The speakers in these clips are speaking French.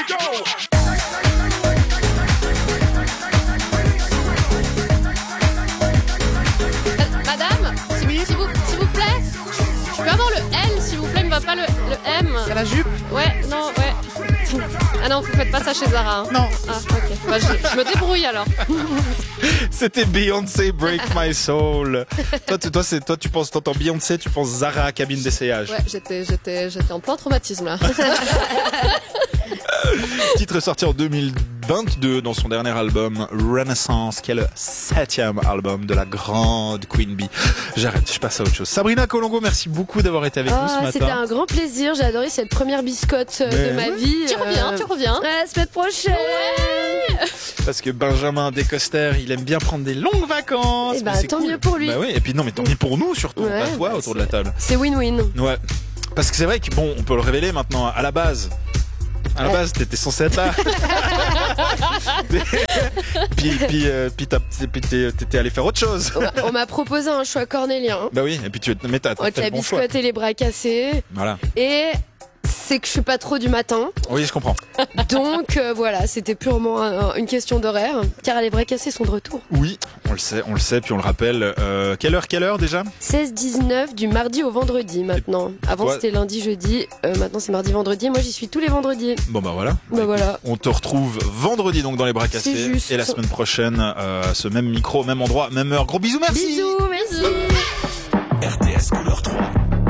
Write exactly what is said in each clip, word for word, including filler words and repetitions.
Madame, s'il oui. vous, s'il vous plaît, je peux avoir le L, s'il vous plaît, il me va pas le, le M. C'est la jupe? Ouais, non, ouais. Ah non, vous faites pas ça chez Zara. Hein. Non. Ah, ok. Bah, je, je me débrouille alors. C'était Beyoncé, Break My Soul. toi, tu, toi, c'est, toi, tu penses, t'entends Beyoncé, tu penses Zara, cabine d'essayage. Ouais, j'étais, j'étais, j'étais en plein traumatisme là. Titre sorti en deux mille vingt-deux dans son dernier album Renaissance, qui est le septième album de la grande Queen Bee. J'arrête, je passe à autre chose. Sabrina Colongo, merci beaucoup d'avoir été avec oh, nous ce matin. C'était un grand plaisir, j'ai adoré cette première biscotte Mais de ma oui. vie. Tu reviens, euh... tu reviens. À la semaine prochaine. Ouais. Parce que Benjamin Descoster, il aime bien prendre des longues vacances. Et bah, c'est tant cool. mieux pour lui. Bah oui, et puis non, mais tant mieux pour nous surtout, Ouais, pas toi bah, autour de la table. C'est win-win. Ouais. Parce que c'est vrai que bon, on peut le révéler maintenant, à la base. À la base, t'étais censé être là. puis, puis, euh, puis, t'as, puis t'es, t'étais allé faire autre chose. On m'a proposé un choix cornélien. Bah oui, et puis tu, mais t'as, t'as Avec fait la le bon choix. biscotte et les bras cassés. Voilà. Et c'est que je suis pas trop du matin. Oui, je comprends. Donc euh, voilà, c'était purement un, une question d'horaire. Car les bras cassés sont de retour. Oui, on le sait, on le sait, puis on le rappelle. Euh, quelle heure, quelle heure déjà ? seize dix-neuf du mardi au vendredi maintenant. Avant toi c'était lundi, jeudi. Euh, maintenant c'est mardi, vendredi. Moi j'y suis tous les vendredis. Bon bah voilà. Bah voilà. On te retrouve vendredi donc dans les bras cassés. C'est juste. Et la semaine prochaine, euh, ce même micro, même endroit, même heure. Gros bisous, merci. Bisous, merci. R T S couleur trois.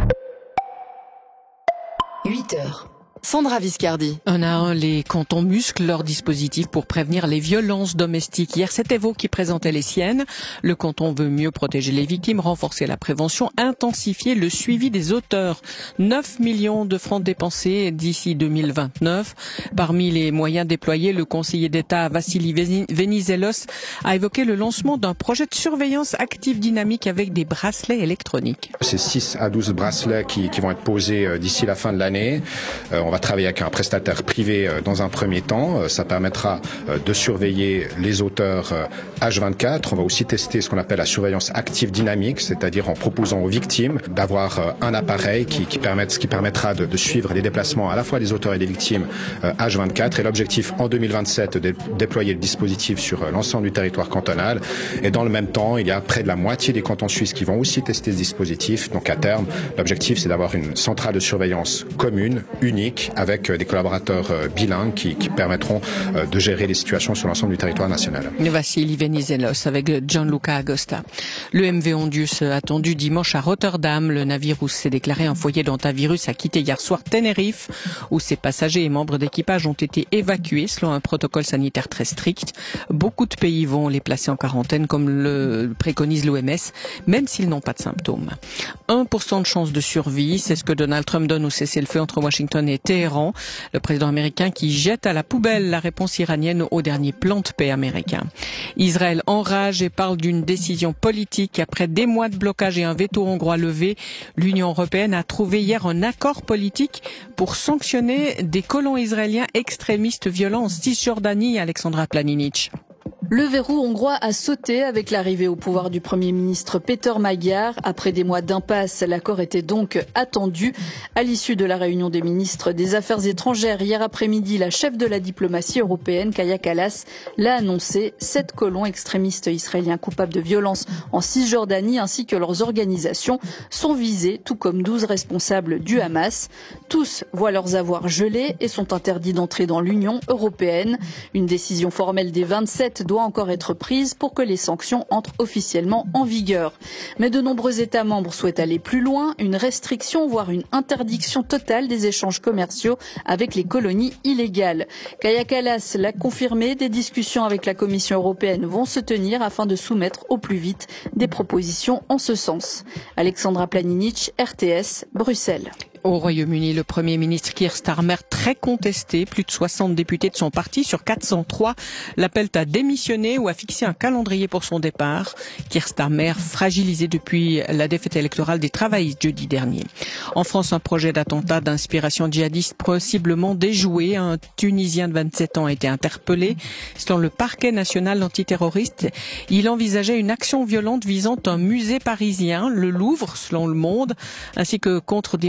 huit heures. Sandra Viscardi. Un à un, les cantons musclent leur dispositif pour prévenir les violences domestiques. Hier, c'était Vaud qui présentait les siennes. Le canton veut mieux protéger les victimes, renforcer la prévention, intensifier le suivi des auteurs. neuf millions de francs dépensés d'ici deux mille vingt-neuf. Parmi les moyens déployés, le conseiller d'État Vassili Venizelos a évoqué le lancement d'un projet de surveillance active dynamique avec des bracelets électroniques. C'est six à douze bracelets qui, qui vont être posés d'ici la fin de l'année. Euh, on va travailler avec un prestataire privé dans un premier temps. Ça permettra de surveiller les auteurs H vingt-quatre. On va aussi tester ce qu'on appelle la surveillance active dynamique, c'est-à-dire en proposant aux victimes d'avoir un appareil qui, qui, permette, qui permettra de, de suivre les déplacements à la fois des auteurs et des victimes H vingt-quatre. Et l'objectif en deux mille vingt-sept de déployer le dispositif sur l'ensemble du territoire cantonal. Et dans le même temps, il y a près de la moitié des cantons suisses qui vont aussi tester ce dispositif. Donc à terme, l'objectif c'est d'avoir une centrale de surveillance commune, unique, avec des collaborateurs bilingues qui, qui permettront de gérer les situations sur l'ensemble du territoire national. Vassili Venizelos avec Gianluca Agosta. Le M V Ondius attendu dimanche à Rotterdam. Le navire où s'est déclaré un foyer d'hantavirus a quitté hier soir Tenerife, où ses passagers et membres d'équipage ont été évacués selon un protocole sanitaire très strict. Beaucoup de pays vont les placer en quarantaine comme le préconise l'O M S, même s'ils n'ont pas de symptômes. un pour cent de chance de survie, c'est ce que Donald Trump donne au cessez-le-feu entre Washington et Téhéran. Le président américain qui jette à la poubelle la réponse iranienne au dernier plan de paix américain. Israël enrage et parle d'une décision politique. Après des mois de blocage et un veto hongrois levé, l'Union européenne a trouvé hier un accord politique pour sanctionner des colons israéliens extrémistes violents en Cisjordanie. Alexandra Planinic. Le verrou hongrois a sauté avec l'arrivée au pouvoir du Premier ministre Péter Magyar. Après des mois d'impasse, l'accord était donc attendu. À l'issue de la réunion des ministres des Affaires étrangères hier après-midi, la chef de la diplomatie européenne, Kaja Kallas, l'a annoncé. Sept colons extrémistes israéliens coupables de violences en Cisjordanie ainsi que leurs organisations sont visés, tout comme douze responsables du Hamas. Tous voient leurs avoirs gelés et sont interdits d'entrer dans l'Union européenne. Une décision formelle des vingt-sept doit encore être prise pour que les sanctions entrent officiellement en vigueur. Mais de nombreux États membres souhaitent aller plus loin, une restriction, voire une interdiction totale des échanges commerciaux avec les colonies illégales. Kaja Kallas l'a confirmé, des discussions avec la Commission européenne vont se tenir afin de soumettre au plus vite des propositions en ce sens. Alexandra Planinic, R T S, Bruxelles. Au Royaume-Uni, le Premier ministre Keir Starmer, très contesté, plus de soixante députés de son parti sur quatre cent trois, l'appellent à démissionner ou à fixer un calendrier pour son départ. Keir Starmer, fragilisé depuis la défaite électorale des travaillistes jeudi dernier. En France, un projet d'attentat d'inspiration djihadiste possiblement déjoué. Un Tunisien de vingt-sept ans a été interpellé. Selon le parquet national antiterroriste, il envisageait une action violente visant un musée parisien, le Louvre, selon Le Monde, ainsi que contre des membres de la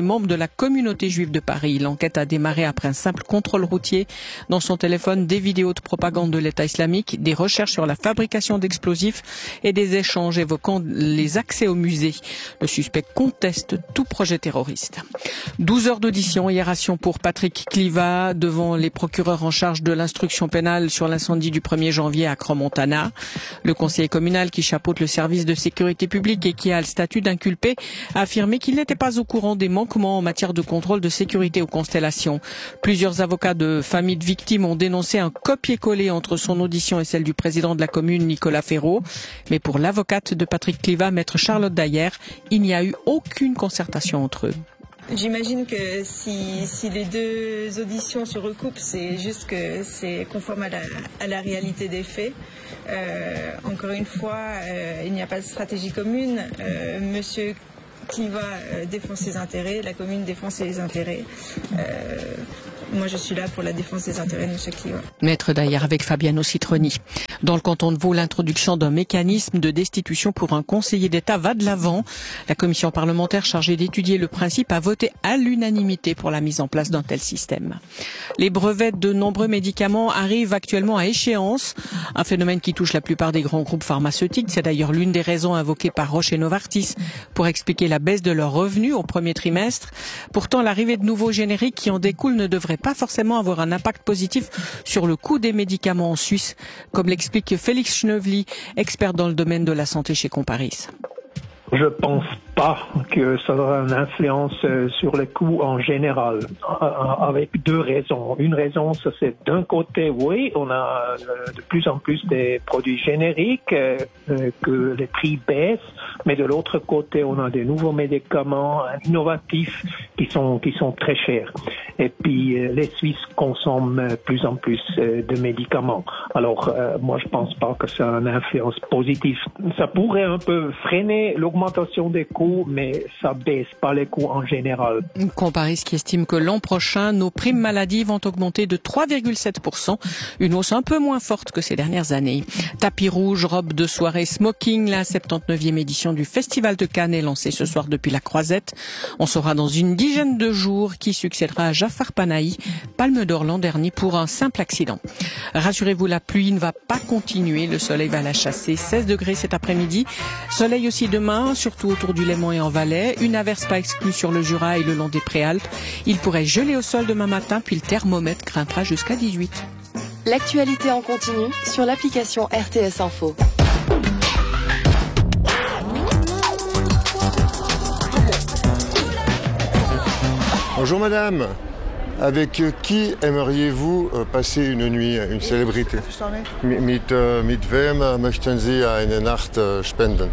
la communauté juive de Paris. L'enquête a démarré après un simple contrôle routier. Dans son téléphone, des vidéos de propagande de l'État islamique, des recherches sur la fabrication d'explosifs et des échanges évoquant les accès au musée. Le suspect conteste tout projet terroriste. douze heures d'audition hier à Sion pour Patrick Kliva devant les procureurs en charge de l'instruction pénale sur l'incendie du premier janvier à Crans-Montana. Le conseiller communal qui chapeaute le service de sécurité publique et qui a le statut d'inculpé a affirmé qu'il n'était pas au courant des manquements en matière de contrôle de sécurité aux constellations. Plusieurs avocats de familles de victimes ont dénoncé un copier-coller entre son audition et celle du président de la commune, Nicolas Ferraud. Mais pour l'avocate de Patrick Kliva, maître Charlotte Dayer, il n'y a eu aucune concertation entre eux. J'imagine que si, si les deux auditions se recoupent, c'est juste que c'est conforme à la, à la réalité des faits. Euh, encore une fois, euh, il n'y a pas de stratégie commune. Euh, Monsieur Kliva euh, défend ses intérêts, la commune défend ses intérêts. Euh, moi, je suis là pour la défense des intérêts de M. Kliva. Maître Dayer avec Fabiano Citroni. Dans le canton de Vaud, l'introduction d'un mécanisme de destitution pour un conseiller d'État va de l'avant. La commission parlementaire chargée d'étudier le principe a voté à l'unanimité pour la mise en place d'un tel système. Les brevets de nombreux médicaments arrivent actuellement à échéance, un phénomène qui touche la plupart des grands groupes pharmaceutiques. C'est d'ailleurs l'une des raisons invoquées par Roche et Novartis pour expliquer la baisse de leurs revenus au premier trimestre. Pourtant, l'arrivée de nouveaux génériques qui en découlent ne devrait pas forcément avoir un impact positif sur le coût des médicaments en Suisse, comme l'explique Félix Schneuvely, expert dans le domaine de la santé chez Comparis. Je pense pas que ça aura une influence sur les coûts en général, avec deux raisons. Une raison, c'est d'un côté, oui, on a de plus en plus des produits génériques, que les prix baissent, mais de l'autre côté, on a des nouveaux médicaments innovatifs qui sont qui sont très chers. Et puis, les Suisses consomment de plus en plus de médicaments. Alors, moi, je pense pas que ça a une influence positive. Ça pourrait un peu freiner l'augmentation des coûts, mais ça baisse pas les coûts en général. Comparis qui estime que l'an prochain, nos primes maladie vont augmenter de trois virgule sept pour cent, une hausse un peu moins forte que ces dernières années. Tapis rouge, robe de soirée, smoking, la soixante-dix-neuvième édition du Festival de Cannes est lancée ce soir depuis la Croisette. On saura dans une dizaine de jours qui succédera à Jafar Panahi, Palme d'Or l'an dernier pour un simple accident. Rassurez-vous, la pluie ne va pas continuer, le soleil va la chasser. seize degrés cet après-midi, soleil aussi demain, surtout autour du Léman et en Valais. Une averse pas exclue sur le Jura et le long des Préalpes. Il pourrait geler au sol demain matin, puis le thermomètre grimpera jusqu'à dix-huit. L'actualité en continu sur l'application R T S Info. Bonjour madame, avec qui aimeriez-vous passer une nuit, une célébrité? Mit, äh, mit wem möchten Sie eine Nacht äh, spenden?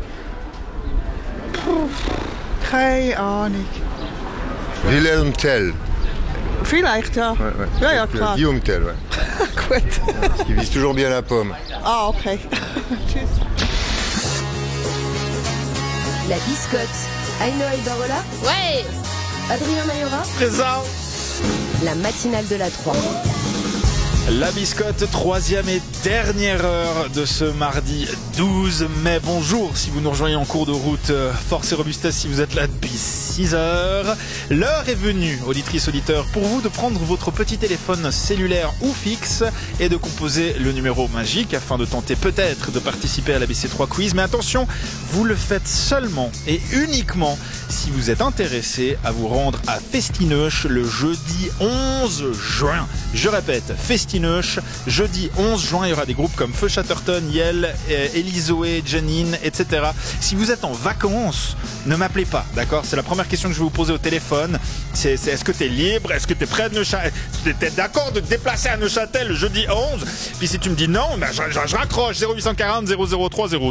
Keine Ahnung. Wilhelm Tell. Vielleicht, ja. Ouais, ouais. Ja, ja, klar. Guillaume Tell, ouais. Gut. Qui vise toujours bien la pomme. Ah, okay. Tschüss. La biscotte. Aïno Albarola. Ouais. Adrien Mayora. Présent. La matinale de la trois. La biscotte, troisième et dernière heure de ce mardi douze mai. Bonjour si vous nous rejoignez en cours de route. Force et robustesse si vous êtes là depuis six heures. L'heure est venue, auditrices, auditeurs, pour vous de prendre votre petit téléphone cellulaire ou fixe et de composer le numéro magique afin de tenter peut-être de participer à l'A B C trois Quiz. Mais attention, vous le faites seulement et uniquement si vous êtes intéressé à vous rendre à Festineuch le jeudi onze juin. Je répète, Festineuch, jeudi onze juin, il y aura des groupes comme Feu Chatterton, Yel, Elizoé, Janine, et cetera. Si vous êtes en vacances, ne m'appelez pas, d'accord? C'est la première question que je vais vous poser au téléphone. C'est, c'est est-ce que tu es libre? Est-ce que tu es prêt à Neuchâtel? Est-ce que tu es d'accord de te déplacer à Neuchâtel le jeudi onze? Puis si tu me dis non, ben je, je, je raccroche. Zéro huit cent quarante zéro zéro trois zéro